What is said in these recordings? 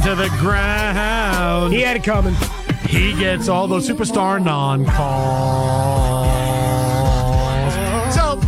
to the ground. He had it coming. He gets all those superstar non-calls. So,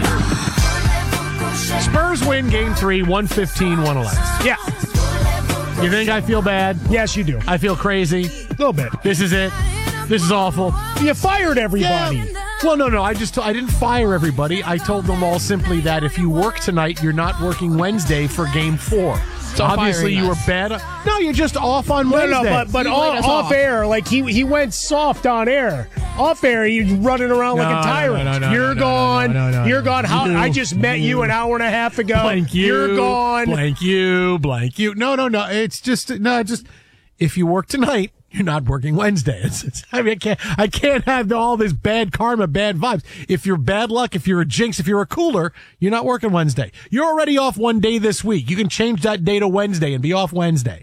Spurs win Game 3, 115-111. Yeah. You think I feel bad? Yes, you do. I feel crazy. A little bit. This is it. This is awful. You fired everybody. Yeah. Well, no. I didn't fire everybody. I told them all simply that if you work tonight, you're not working Wednesday for Game 4. So obviously you were bad. No, you're just off on Wednesday. No, but off air, like he went soft on air. Off air, he's running around like a tyrant. You're gone. You're gone. I just met you an hour and a half ago. Blank you. You're gone. Blank you. No. It's just if you work tonight, you're not working Wednesday. I can't have all this bad karma, bad vibes. If you're bad luck, if you're a jinx, if you're a cooler, you're not working Wednesday. You're already off one day this week. You can change that day to Wednesday and be off Wednesday.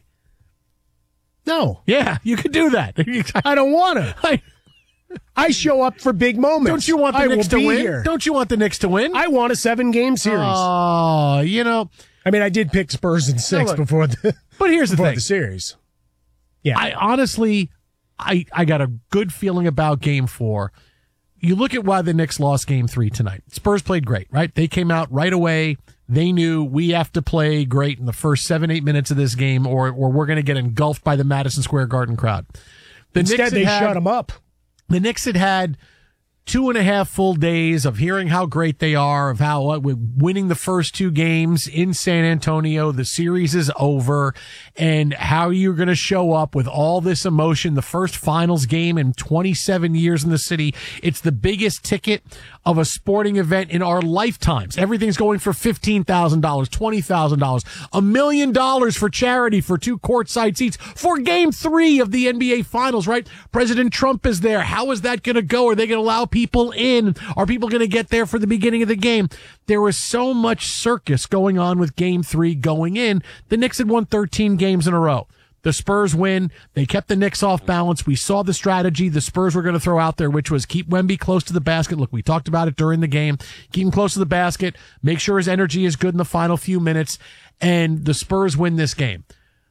No. Yeah, you can do that. I don't want to. I show up for big moments. Don't you want the Knicks to win? Here. Don't you want the Knicks to win? I want a 7-game series. Oh, I mean, I did pick Spurs in 6 before the. But here's the thing: the series. Yeah, I honestly got a good feeling about Game 4. You look at why the Knicks lost Game 3 tonight. Spurs played great, right? They came out right away. They knew we have to play great in the first 7-8 minutes of this game, or we're going to get engulfed by the Madison Square Garden crowd. Instead, they shut them up. The Knicks had 2.5 full days of hearing how great they are, of how winning the first 2 games in San Antonio, the series is over, and how you're going to show up with all this emotion. The first finals game in 27 years in the city. It's the biggest ticket of a sporting event in our lifetimes. Everything's going for $15,000, $20,000, $1 million for charity for 2 courtside seats for Game 3 of the NBA Finals, right? President Trump is there. How is that going to go? Are they going to allow people in? Are people going to get there for the beginning of the game? There was so much circus going on with Game 3 going in. The Knicks had won 13 games in a row. The Spurs win. They kept the Knicks off balance. We saw the strategy the Spurs were going to throw out there, which was keep Wemby close to the basket. Look, we talked about it during the game. Keep him close to the basket. Make sure his energy is good in the final few minutes. And the Spurs win this game.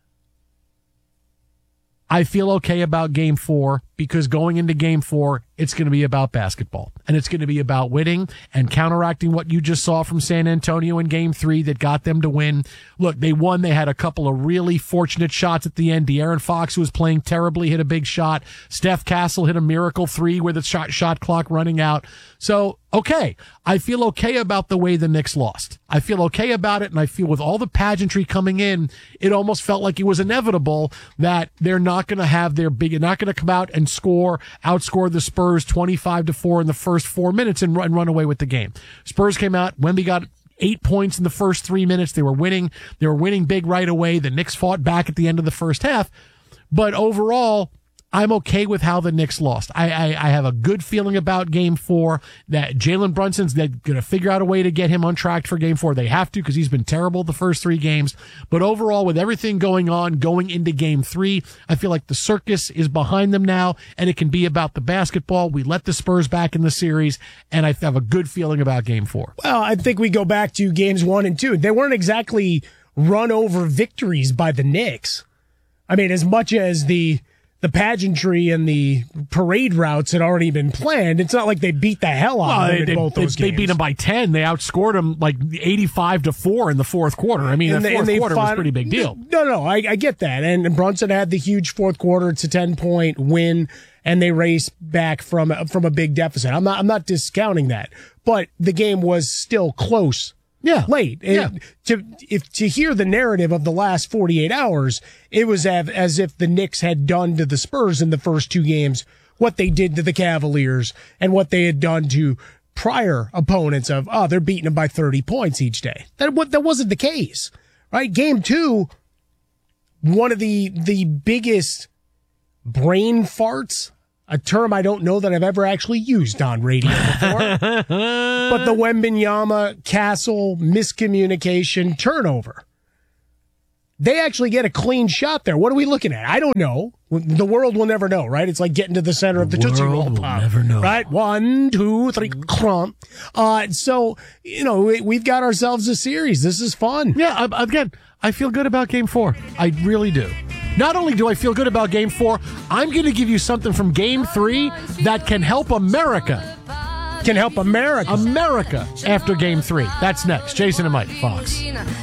I feel okay about Game 4 because going into Game 4, it's going to be about basketball. And it's going to be about winning and counteracting what you just saw from San Antonio in Game 3 that got them to win. Look, they won. They had a couple of really fortunate shots at the end. De'Aaron Fox, who was playing terribly, hit a big shot. Steph Castle hit a miracle 3 with the shot clock running out. So, okay, I feel okay about the way the Knicks lost. I feel okay about it, and I feel with all the pageantry coming in, it almost felt like it was inevitable that they're not going to have their big, not going to come out and outscore the Spurs 25-4 in the first 4 minutes and run away with the game. Spurs came out, Wemby got 8 points in the first 3 minutes. They were winning big right away. The Knicks fought back at the end of the first half, but overall, I'm okay with how the Knicks lost. I have a good feeling about Game 4 that Jalen Brunson's going to figure out a way to get him on track for Game 4. They have to because he's been terrible the first 3 games. But overall, with everything going on, going into Game 3, I feel like the circus is behind them now, and it can be about the basketball. We let the Spurs back in the series, and I have a good feeling about Game 4. Well, I think we go back to Games 1 and 2. They weren't exactly run-over victories by the Knicks. I mean, as much as the pageantry and the parade routes had already been planned. It's not like they beat the hell out of them in both those games. They beat them by 10. They outscored them like 85-4 in the fourth quarter. I mean, the fourth quarter was a pretty big deal. No, I get that. And Brunson had the huge fourth quarter. It's a 10-point win, and they raced back from a big deficit. I'm not discounting that, but the game was still close. Yeah. Late. Yeah. To hear the narrative of the last 48 hours, it was as if the Knicks had done to the Spurs in the first 2 games what they did to the Cavaliers and what they had done to prior opponents of, they're beating them by 30 points each day. That wasn't the case, right? Game 2, one of the biggest brain farts, a term I don't know that I've ever actually used on radio before. But the Wembanyama Castle miscommunication turnover. They actually get a clean shot there. What are we looking at? I don't know. The world will never know, right? It's like getting to the center of the Tootsie Roll pop. Never know. Right? 1, 2, 3, crump. So, we've got ourselves a series. This is fun. Yeah, again, I feel good about Game 4. I really do. Not only do I feel good about Game 4, I'm going to give you something from Game 3 that can help America. Can help America. America after Game 3. That's next. Jason and Mike, Fox.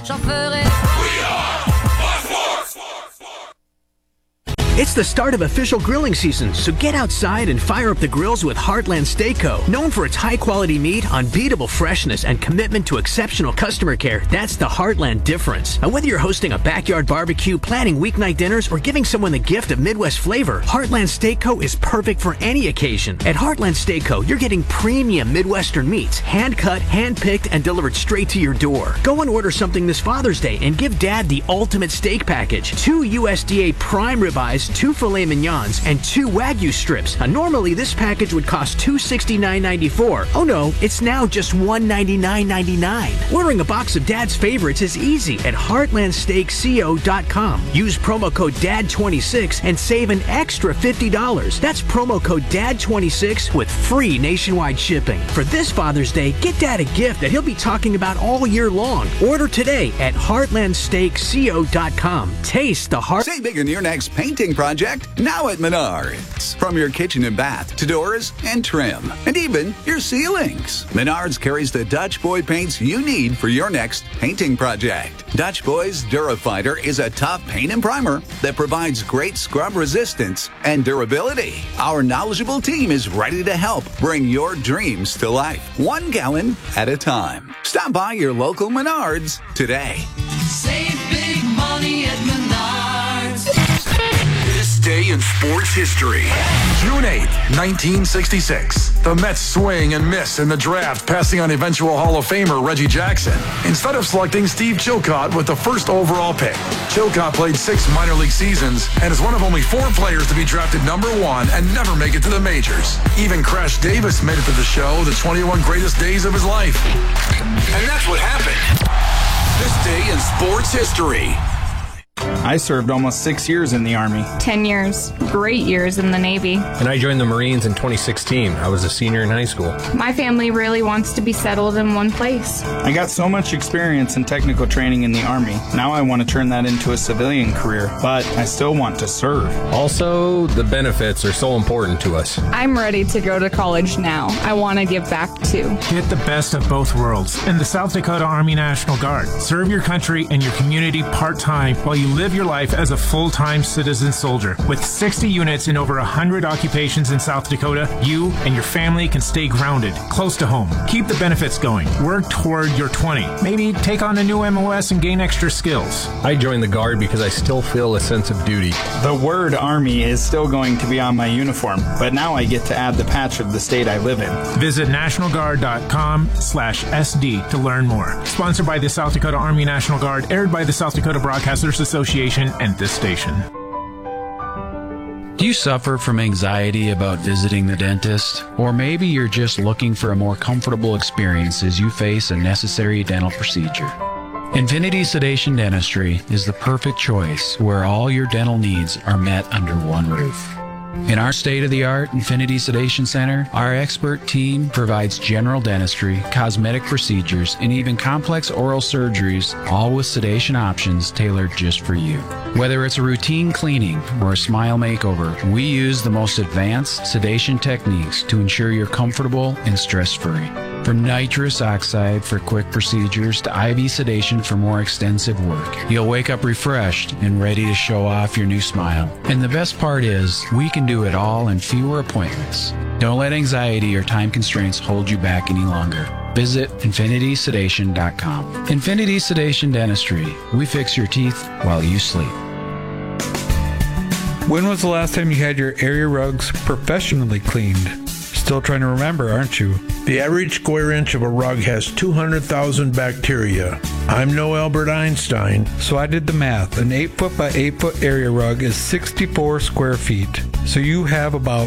It's the start of official grilling season, so get outside and fire up the grills with Heartland Steak Co. Known for its high-quality meat, unbeatable freshness, and commitment to exceptional customer care, that's the Heartland difference. And whether you're hosting a backyard barbecue, planning weeknight dinners, or giving someone the gift of Midwest flavor, Heartland Steak Co. is perfect for any occasion. At Heartland Steak Co., you're getting premium Midwestern meats, hand-cut, hand-picked, and delivered straight to your door. Go and order something this Father's Day and give Dad the ultimate steak package. 2 USDA prime ribeyes, 2 filet mignons, and 2 Wagyu strips. Normally, this package would cost $269.94. Oh no, it's now just $199.99. Ordering a box of Dad's favorites is easy at heartlandsteakco.com. Use promo code DAD26 and save an extra $50. That's promo code DAD26 with free nationwide shipping. For this Father's Day, get Dad a gift that he'll be talking about all year long. Order today at heartlandsteakco.com. Taste the heart. Save big on your next painting project now at Menards. From your kitchen and bath to doors and trim, and even your ceilings. Menards carries the Dutch Boy paints you need for your next painting project. Dutch Boy's Durafighter is a tough paint and primer that provides great scrub resistance and durability. Our knowledgeable team is ready to help bring your dreams to life, 1 gallon at a time. Stop by your local Menards today. Save big money at Menards. This day in sports history. June 8th, 1966. The Mets swing and miss in the draft, passing on eventual Hall of Famer Reggie Jackson, instead of selecting Steve Chilcott with the first overall pick. Chilcott played 6 minor league seasons and is one of only 4 players to be drafted number 1 and never make it to the majors. Even Crash Davis made it to the show, the 21 greatest days of his life. And that's what happened. This day in sports history. I served almost 6 years in the Army. 10 years. Great years in the Navy. And I joined the Marines in 2016. I was a senior in high school. My family really wants to be settled in one place. I got so much experience in technical training in the Army. Now I want to turn that into a civilian career, but I still want to serve. Also, the benefits are so important to us. I'm ready to go to college now. I want to give back too. Get the best of both worlds in the South Dakota Army National Guard. Serve your country and your community part-time while you live your life as a full-time citizen soldier. With 60 units in over 100 occupations in South Dakota, you and your family can stay grounded, close to home. Keep the benefits going. Work toward your 20. Maybe take on a new MOS and gain extra skills. I joined the Guard because I still feel a sense of duty. The word Army is still going to be on my uniform, but now I get to add the patch of the state I live in. Visit nationalguard.com/SD to learn more. Sponsored by the South Dakota Army National Guard, aired by the South Dakota Broadcasters Association and this station. Do you suffer from anxiety about visiting the dentist? Or maybe you're just looking for a more comfortable experience as you face a necessary dental procedure? Infinity Sedation Dentistry is the perfect choice where all your dental needs are met under one roof. In our state-of-the-art Infinity Sedation Center, our expert team provides general dentistry, cosmetic procedures, and even complex oral surgeries, all with sedation options tailored just for you. Whether it's a routine cleaning or a smile makeover, we use the most advanced sedation techniques to ensure you're comfortable and stress-free. From nitrous oxide for quick procedures to IV sedation for more extensive work, you'll wake up refreshed and ready to show off your new smile. And the best part is, we can do it all in fewer appointments. Don't let anxiety or time constraints hold you back any longer. Visit infinitysedation.com. Infinity Sedation Dentistry. We fix your teeth while you sleep. When was the last time you had your area rugs professionally cleaned? Still trying to remember, aren't you? The average square inch of a rug has 200,000 bacteria. I'm no Albert Einstein. So I did the math. An 8-foot by 8-foot area rug is 64 square feet. So you have about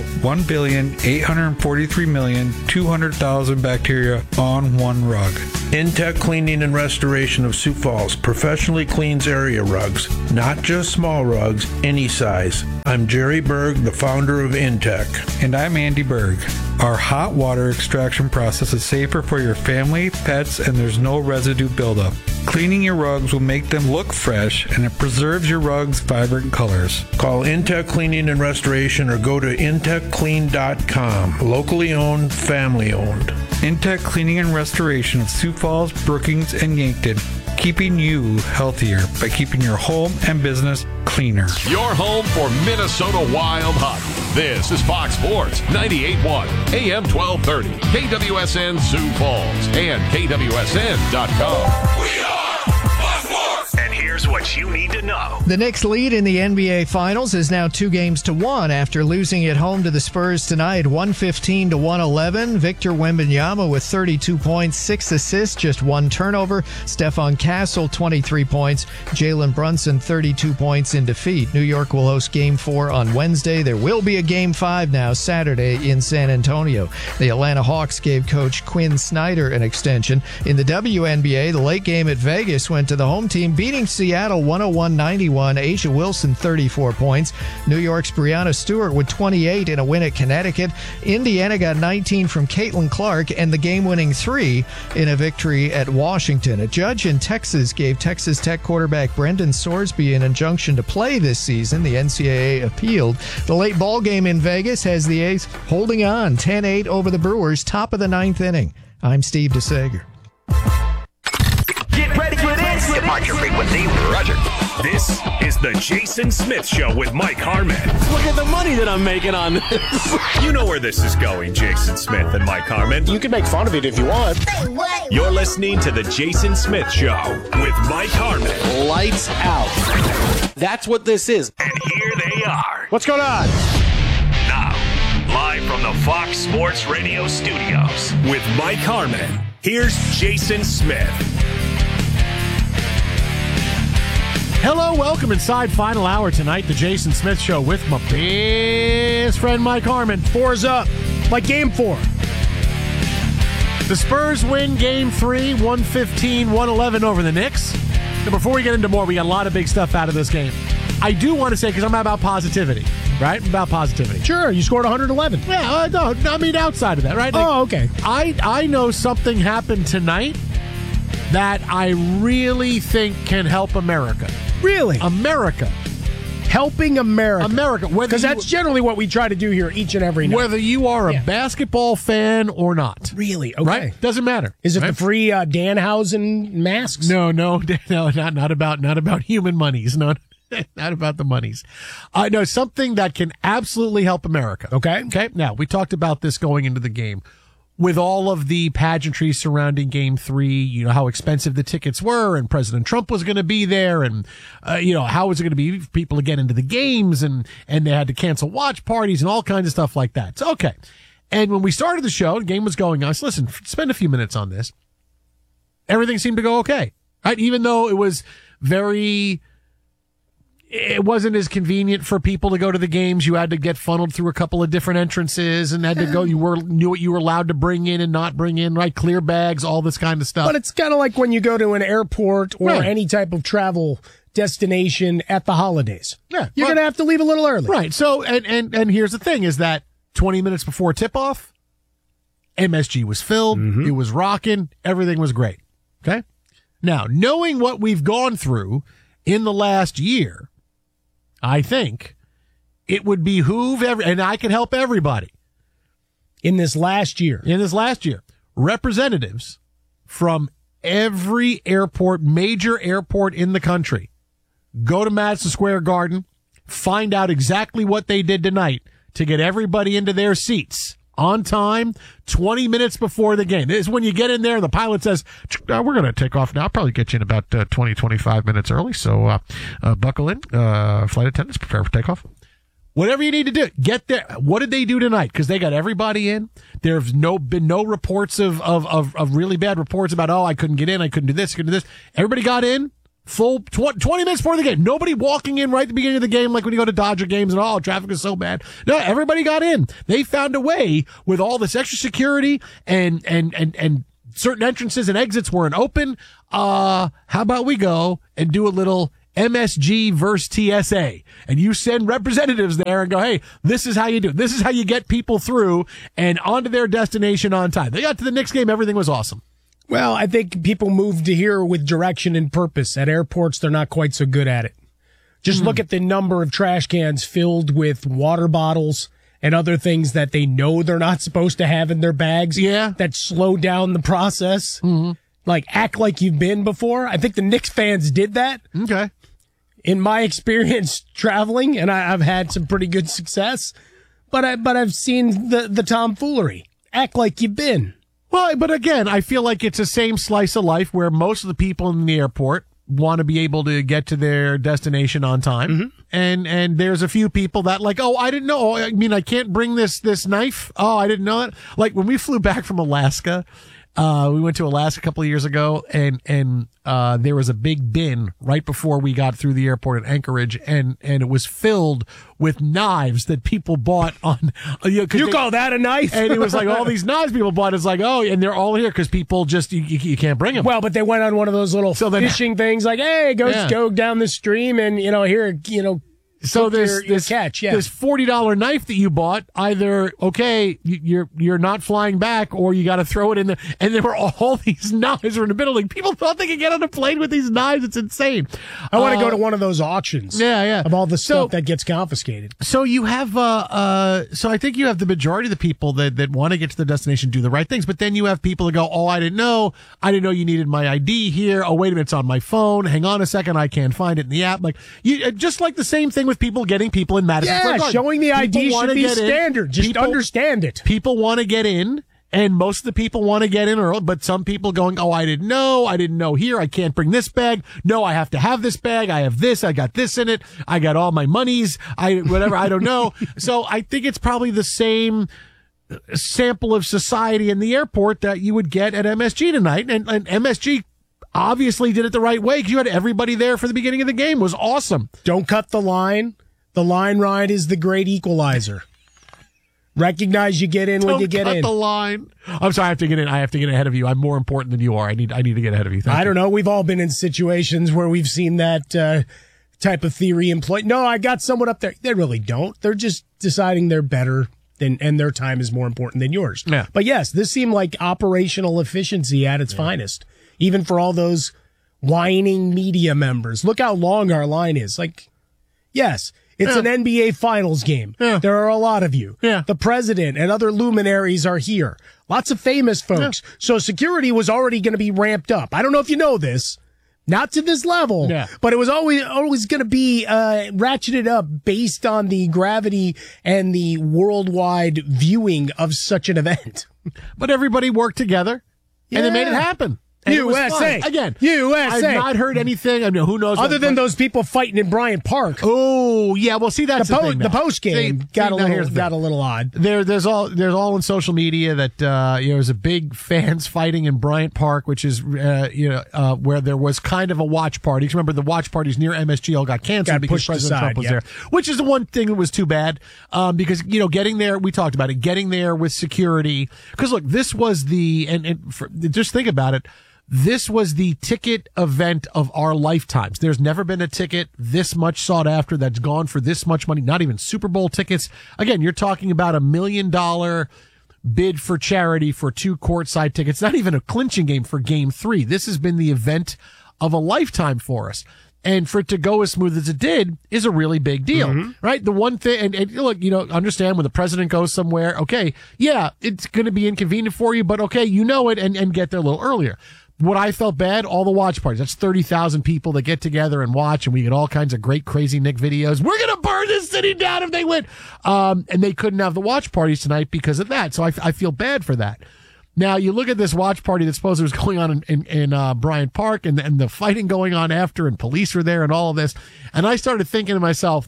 1,843,200,000 bacteria on one rug. Intech Cleaning and Restoration of Sioux Falls professionally cleans area rugs, not just small rugs, any size. I'm Jerry Berg, the founder of Intech. And I'm Andy Berg. Our hot water extraction process is safer for your family, pets, and there's no residue buildup. Cleaning your rugs will make them look fresh, and it preserves your rugs' vibrant colors. Call Intech Cleaning and Restoration or go to intechclean.com. Locally owned, family owned. Intech Cleaning and Restoration of Sioux Falls, Brookings, and Yankton, keeping you healthier by keeping your home and business cleaner. Your home for Minnesota Wild hockey. This is Fox Sports 98.1 AM 1230 KWSN Sioux Falls and KWSN.com. We are Fox Sports. And here's what you need to know. The Knicks' lead in the NBA Finals is now 2-1 after losing at home to the Spurs tonight, 115-111. Victor Wembanyama with 32 points, 6 assists, just 1 turnover. Stephon Castle, 23 points. Jalen Brunson, 32 points in defeat. New York will host Game 4 on Wednesday. There will be a Game 5 now Saturday in San Antonio. The Atlanta Hawks gave coach Quinn Snyder an extension. In the WNBA, the late game at Vegas went to the home team, beating Seattle 101-91. Asia Wilson, 34 points. New York's Breanna Stewart with 28 in a win at Connecticut. Indiana got 19 from Caitlin Clark and the game-winning 3 in a victory at Washington. A judge in Texas gave Texas Tech quarterback Brendan Sorsby an injunction to play this season. The NCAA appealed. The late ball game in Vegas has the A's holding on 10-8 over the Brewers, top of the 9th inning. I'm Steve DeSager. Get ready for this. Depart your frequency. Roger. This is the Jason Smith Show with Mike Harmon. Look at the money that I'm making on this. You know where this is going, Jason Smith and Mike Harmon. You can make fun of it if you want. You're listening to the Jason Smith Show with Mike Harmon. Lights out. That's what this is. And here they are. What's going on? Now, live from the Fox Sports Radio studios with Mike Harmon, here's Jason Smith. Hello, welcome inside final hour tonight, the Jason Smith Show with my best friend Mike Harmon. 4's up, like Game 4. The Spurs win Game 3, 115-111 over the Knicks. Now, before we get into more, we got a lot of big stuff out of this game. I do want to say, because I'm about positivity, right? I'm about positivity. Sure, you scored 111. Yeah, no, I mean outside of that, right? Oh, okay. I know something happened tonight that I really think can help America. Really? America. Helping America. America. Because that's generally what we try to do here each and every night. Whether you are a basketball fan or not. Really? Okay. Right? Doesn't matter. Is it right? the free Danhausen masks? No, not about human monies. No, not about the monies. No, something that can absolutely help America. Okay. Okay. Now, we talked about this going into the game. With all of the pageantry surrounding Game 3, you know, how expensive the tickets were, and President Trump was going to be there, and, how was it going to be for people to get into the games, and they had to cancel watch parties and all kinds of stuff like that. So, okay. And when we started the show, the game was going on. I said, listen, spend a few minutes on this. Everything seemed to go okay, right? Even though it was it wasn't as convenient for people to go to the games. You had to get funneled through a couple of different entrances and had to go. You knew what you were allowed to bring in and not bring in, right? Clear bags, all this kind of stuff. But it's kind of like when you go to an airport or any type of travel destination at the holidays. Yeah. You're going to have to leave a little early. Right. So, and here's the thing is that 20 minutes before tip-off, MSG was filled. Mm-hmm. It was rocking. Everything was great. Okay. Now, knowing what we've gone through in the last year, I think it would behoove and I can help everybody. In this last year, representatives from every airport, major airport in the country, go to Madison Square Garden, find out exactly what they did tonight to get everybody into their seats on time, 20 minutes before the game. This is when you get in there and the pilot says, we're going to take off now. I'll probably get you in about 25 minutes early. So buckle in. Flight attendants, prepare for takeoff. Whatever you need to do, get there. What did they do tonight? Because they got everybody in. There's been no reports of really bad reports about, I couldn't get in. I couldn't do this. Everybody got in. Full 20 minutes before the game. Nobody walking in right at the beginning of the game like when you go to Dodger games and, traffic is so bad. No, everybody got in. They found a way with all this extra security and certain entrances and exits weren't open. How about we go and do a little MSG versus TSA, and you send representatives there and go, hey, this is how you do it. This is how you get people through and onto their destination on time. They got to the Knicks game. Everything was awesome. Well, I think people move to here with direction and purpose. At airports, they're not quite so good at it. Just look at the number of trash cans filled with water bottles and other things that they know they're not supposed to have in their bags. Yeah. That slow down the process. Mm-hmm. Like, act like you've been before. I think the Knicks fans did that. Okay. In my experience traveling, and I've had some pretty good success, but I've seen the tomfoolery. Act like you've been. Well, but again, I feel like it's the same slice of life where most of the people in the airport want to be able to get to their destination on time. Mm-hmm. And there's a few people that like, oh, I didn't know. I mean, I can't bring this knife. Oh, I didn't know that. Like when we flew back from Alaska, we went to Alaska a couple of years ago, and there was a big bin right before we got through the airport at Anchorage, and it was filled with knives that people bought on. You call that a knife? And it was like all these knives people bought. It's like, oh, and they're all here because people just you can't bring them. Well, but they went on one of those little fishing things, like, hey, go down the stream, and here, So this catch, this $40 knife that you bought, either you're not flying back, or you got to throw it in the. And there were all these knives were in the middle. Like people thought they could get on a plane with these knives. It's insane. I want to go to one of those auctions. Yeah. Of all the stuff that gets confiscated. So you have so I think you have the majority of the people that want to get to the destination do the right things, but then you have people that go, oh, I didn't know you needed my ID here. Oh, wait a minute, it's on my phone. Hang on a second, I can't find it in the app. Like you, just like the same thing with people getting people in Madison Square Garden. Showing the ID should be standard. Just understand it. People want to get in, and most of the people want to get in early, but some people going, oh, I didn't know here, I can't bring this bag. No, I have to have this bag. I have this, I got this in it. I got all my monies. I don't know. So I think it's probably the same sample of society in the airport that you would get at MSG tonight, and MSG obviously did it the right way because you had everybody there for the beginning of the game. It was awesome. Don't cut the line. The line ride is the great equalizer. Recognize you get in when you get in. Don't cut the line. I'm sorry, I have to get in. I have to get ahead of you. I'm more important than you are. I need to get ahead of you. I don't know. We've all been in situations where we've seen that type of theory employed. No, I got someone up there. They really don't. They're just deciding they're better and their time is more important than yours. Yeah. But yes, this seemed like operational efficiency at its finest. Even for all those whining media members. Look how long our line is. Like, yes, it's an NBA Finals game. Yeah. There are a lot of you. Yeah. The president and other luminaries are here. Lots of famous folks. Yeah. So security was already going to be ramped up. I don't know if you know this. Not to this level, but it was always going to be ratcheted up based on the gravity and the worldwide viewing of such an event. But everybody worked together, and they made it happen. And USA. Again, USA. I've not heard anything. I mean, who knows? Other than those people fighting in Bryant Park. Oh, yeah. Well, see, that's the thing. The post game got a little odd. There's all in social media that there's a big fans fighting in Bryant Park, which is where there was kind of a watch party. Remember, the watch parties near MSG all got canceled because President Trump was there, which is the one thing that was too bad. Because getting there, we talked about it, getting there with security. Because look, this was just think about it. This was the ticket event of our lifetimes. There's never been a ticket this much sought after that's gone for this much money, not even Super Bowl tickets. Again, you're talking about $1 million bid for charity for 2 courtside tickets, not even a clinching game for Game 3. This has been the event of a lifetime for us. And for it to go as smooth as it did is a really big deal, right? The one thing, and look, understand when the president goes somewhere, okay, yeah, it's going to be inconvenient for you, but okay, it and get there a little earlier. What I felt bad, all the watch parties. That's 30,000 people that get together and watch, and we get all kinds of great, crazy Nick videos. We're going to burn this city down if they win. And they couldn't have the watch parties tonight because of that. So I feel bad for that. Now, you look at this watch party that supposedly was going on in Bryant Park and the fighting going on after, and police were there and all of this. And I started thinking to myself,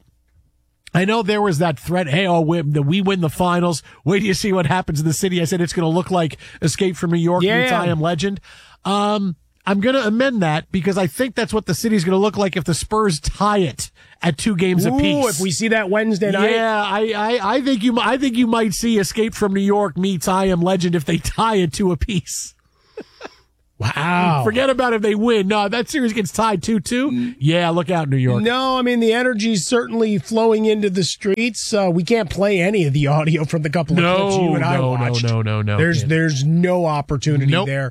I know there was that threat, hey, we win the finals. Wait till you see what happens in the city. I said it's going to look like Escape from New York meets I Am Legend. I'm going to amend that because I think that's what the city's going to look like if the Spurs tie it at 2 games apiece. If we see that Wednesday night. Yeah, I think you might see Escape from New York meets I Am Legend if they tie it 2 apiece. Wow. Forget about if they win. No, that series gets tied 2-2. Yeah, look out, New York. No, I mean, the energy's certainly flowing into the streets. We can't play any of the audio from the couple of clips you and I watched. No. There's no opportunity there.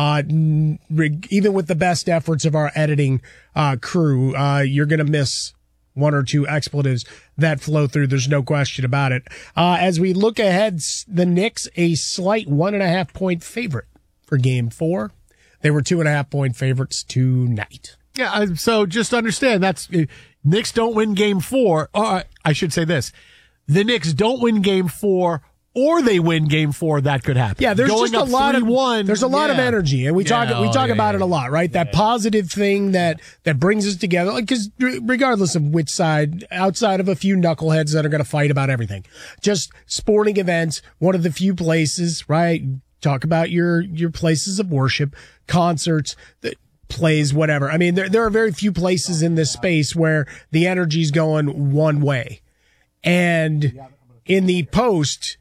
Even with the best efforts of our editing crew, you're going to miss one or two expletives that flow through. There's no question about it. As we look ahead, the Knicks, a slight 1.5 point favorite for Game 4. They were 2.5 point favorites tonight. Yeah, so just understand Knicks don't win Game 4. Or I should say this: the Knicks don't win Game 4, or they win Game 4. That could happen. Yeah, there's going just a lot 3-1, of there's a lot of energy, and we talk about it a lot, right? That positive thing that brings us together. Because regardless of which side, outside of a few knuckleheads that are going to fight about everything, just sporting events, one of the few places, right? Talk about your places of worship, concerts, plays, whatever. I mean, there are very few places in this space where the energy's going one way. And in the post,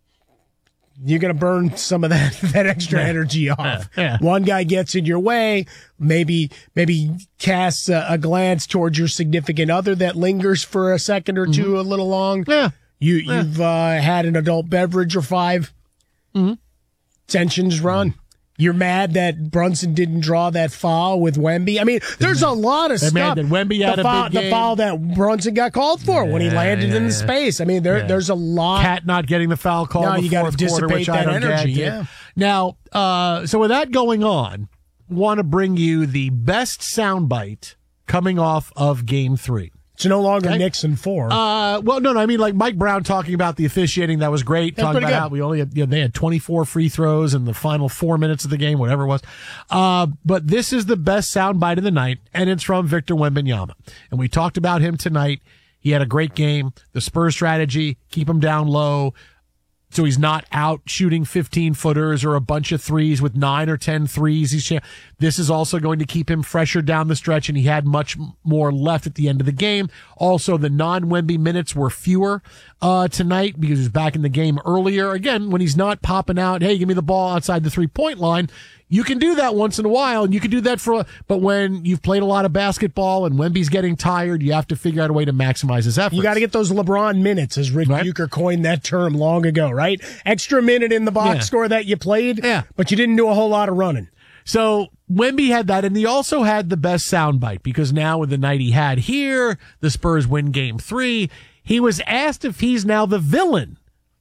you're going to burn some of that extra energy off. Yeah. One guy gets in your way, maybe casts a glance towards your significant other that lingers for a second or two, a little long. Yeah. You've had an adult beverage or 5. Mm-hmm. Tensions run. You're mad that Brunson didn't draw that foul with Wemby. I mean, there's a lot of They're stuff. mad that Wemby had a big game. The foul that Brunson got called for when he landed in the space. I mean, there's a lot. Cat not getting the foul call in the you got to fourth quarter, dissipate which that I don't energy. get. Yeah. Now, so with that going on, want to bring you the best soundbite coming off of Game 3. It's no longer Knicks and 4. Well, no, I mean, like Mike Brown talking about the officiating, that was great. That's Talking about pretty how good. we only had, they had 24 free throws in the final 4 minutes of the game, whatever it was. But this is the best soundbite of the night, and it's from Victor Wembanyama. And we talked about him tonight. He had a great game. The Spurs strategy, keep him down low, so he's not out shooting 15-footers or a bunch of threes with 9 or 10 threes. This is also going to keep him fresher down the stretch, and he had much more left at the end of the game. Also, the non-Wemby minutes were fewer tonight because he was back in the game earlier. Again, when he's not popping out, hey, give me the ball outside the three-point line, you can do that once in a while, and you can do that but when you've played a lot of basketball and Wemby's getting tired, you have to figure out a way to maximize his efforts. You got to get those LeBron minutes, as Rick Bucher coined that term long ago, right? Extra minute in the box score that you played, but you didn't do a whole lot of running. So Wemby had that, and he also had the best soundbite because now with the night he had here, the Spurs win Game 3. He was asked if he's now the villain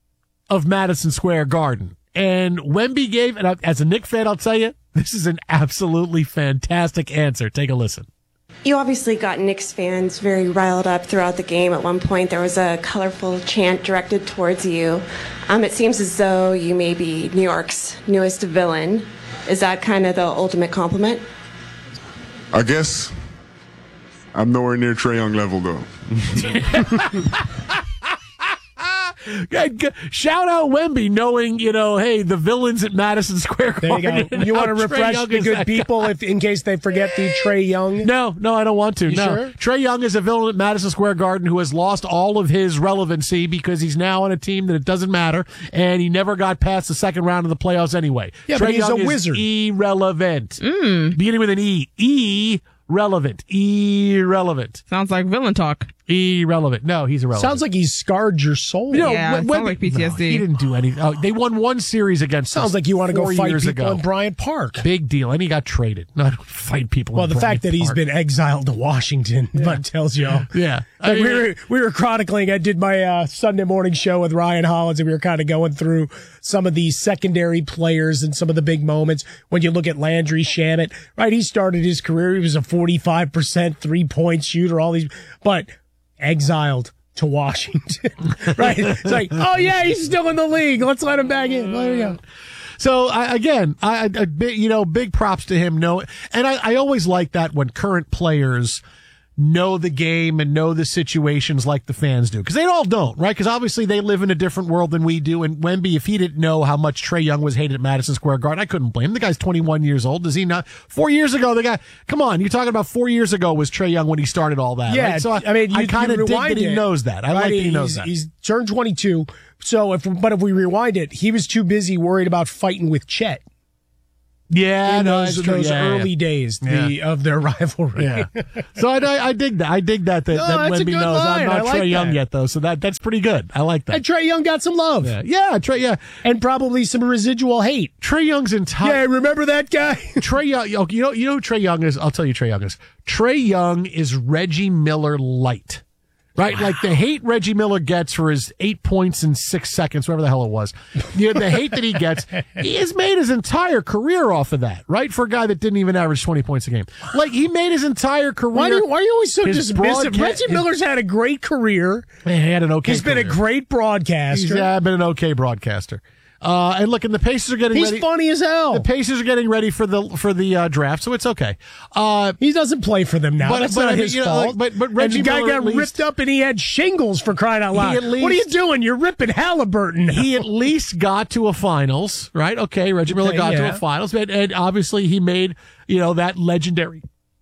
of Madison Square Garden. And Wemby gave, and as a Knicks fan, I'll tell you, this is an absolutely fantastic answer. Take a listen. You obviously got Knicks fans very riled up throughout the game. At one point, there was a colorful chant directed towards you. It seems as though you may be New York's newest villain. Is that kind of the ultimate compliment? I guess I'm nowhere near Trae Young level, though. Shout out Wemby, knowing, hey, the villains at Madison Square Garden. There you go. You want to refresh the good people in case they forget the Trae Young? No, I don't want to. You sure? Trae Young is a villain at Madison Square Garden who has lost all of his relevancy because he's now on a team that it doesn't matter, and he never got past the second round of the playoffs anyway. Yeah, Trae but he's Young a wizard. Irrelevant. Beginning with an E. Irrelevant. Sounds like villain talk. Irrelevant. No, he's irrelevant. Sounds like he's scarred your soul. No, sounds like PTSD. No, he didn't do anything. Oh, they won one series against us. Sounds like you want to go 4 fight years people ago. in Bryant Park. Big deal. And he got traded. No, I don't fight people Well, in the Bryant fact that he's Park. been exiled to Washington but tells you all. Yeah. Like we were chronicling. I did my Sunday morning show with Ryan Hollins, and we were kind of going through some of the secondary players and some of the big moments. When you look at Landry Shamet, right? He started his career. He was a 45% 3-point shooter. All these, but exiled to Washington, right? It's like, oh yeah, he's still in the league. Let's let him back in. There we go. So big props to him. And I always like that when current players know the game and know the situations like the fans do. Because they all don't, right? Because obviously they live in a different world than we do. And Wemby, if he didn't know how much Trae Young was hated at Madison Square Garden, I couldn't blame him. The guy's 21 years old. Does he not? 4 years ago, come on, you're talking about 4 years ago was Trae Young when he started all that. Yeah, right? So I mean, I kind of dig that he knows that. I like that he knows that. He's turned 22. So if we rewind it, he was too busy worried about fighting with Chet. Yeah, in no, those it's true. Yeah, early days of their rivalry. Yeah. So I dig that. I dig that that's a Wemby good knows I'm line. I not like Trae Young that. yet, though. So that's pretty good. I like that. And Trae Young got some love. Yeah, Trae. Yeah, and probably some residual hate. Trae Young's entire. Yeah, remember that guy? Trae Young. You know who Trae Young is. I'll tell you, Trae Young is. Trae Young is Reggie Miller light. Right? Wow. Like the hate Reggie Miller gets for his 8 points in 6 seconds, whatever the hell it was. The hate that he gets, he has made his entire career off of that, right? For a guy that didn't even average 20 points a game. Like, he made his entire career. Why are you always so dismissive? Reggie Miller's had a great career. He had an okay He's career. been a great broadcaster. He's been an okay broadcaster. And look, and the Pacers are getting ready. He's funny as hell. The Pacers are getting ready for the draft, so it's okay. He doesn't play for them now. That's not his fault. But Reggie and the guy Miller got ripped up and he had shingles, for crying out loud. What are you doing? You're ripping Halliburton now. He at least got to a finals, right? Okay, Reggie Miller got to a finals, and obviously he made that legendary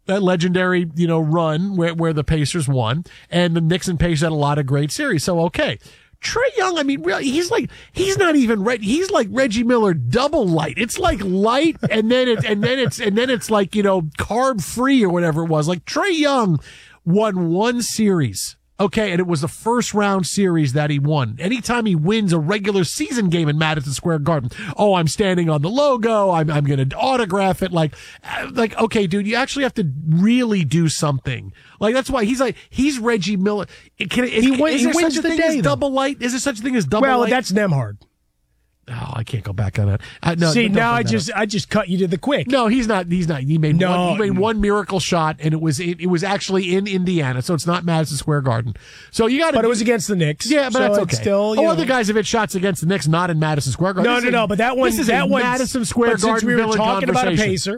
run where the Pacers won, and the Knicks and Pacers had a lot of great series. So okay. Trae Young, I mean, really, he's not even right. He's like Reggie Miller double light. It's like light, and then it's like, carb free or whatever it was. Like Trae Young won one series. Okay, and it was the first round series that he won. Anytime he wins a regular season game in Madison Square Garden, I'm standing on the logo. I'm going to autograph it. Like, okay, dude, you actually have to really do something. Like, that's why he's Reggie Miller. Is there such a thing as double light? Is there such a thing as double light? Well, that's Nembhard. Oh, I can't go back on that. No, see, now I just cut you to the quick. No, he's not. He made one miracle shot, and it was actually in Indiana, so it's not Madison Square Garden. So you got to. But it was against the Knicks. Yeah, but so that's okay. Still, other guys have hit shots against the Knicks, not in Madison Square Garden. No. But that one, this is a Madison Square Garden we were villain talking about a conversation. Pacer.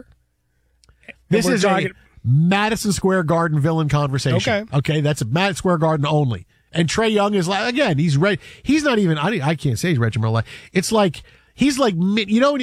This is a Madison Square Garden villain conversation. Okay, that's a Madison Square Garden only. And Trae Young is like, again, he's not even. I can't say he's Reggie Miller. It's like. He's like, when you go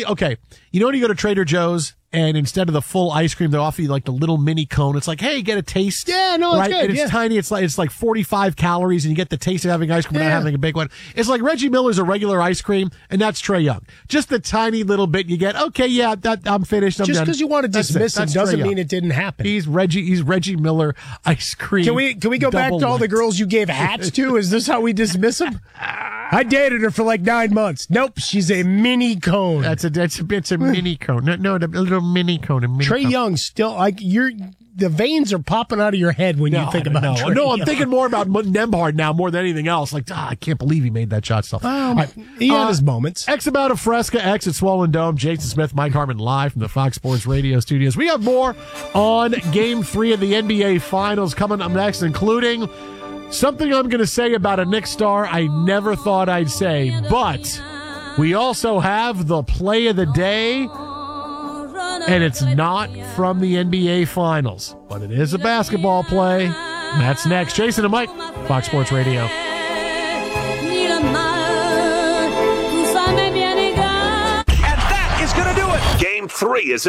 to Trader Joe's and instead of the full ice cream, they offer you like the little mini cone. It's like, hey, get a taste. Yeah, no, it's good. And it's tiny. It's like 45 calories, and you get the taste of having ice cream without having a big one. It's like Reggie Miller's a regular ice cream, and that's Trae Young. Just the tiny little bit you get. Okay, yeah, I'm finished. I'm just done. because you want to dismiss him doesn't mean it didn't happen. He's Reggie Miller ice cream. Can we go back to all the girls you gave hats to? Is this how we dismiss them? I dated her for like 9 months. Nope, she's a mini cone. It's a mini cone. No, the little mini cone. Trae Young still the veins are popping out of your head when you think about Trae No, I'm Young. thinking more about Nembhard now more than anything else. Like, I can't believe he made that shot stuff. Right. He had his moments. X about a Fresca, X at Swollen Dome. Jason Smith, Mike Harmon live from the Fox Sports Radio studios. We have more on Game 3 of the NBA Finals coming up next, including something I'm going to say about a Knicks star I never thought I'd say, but we also have the play of the day, and it's not from the NBA Finals, but it is a basketball play. That's next. Jason and Mike, Fox Sports Radio. And that is going to do it. Game 3 is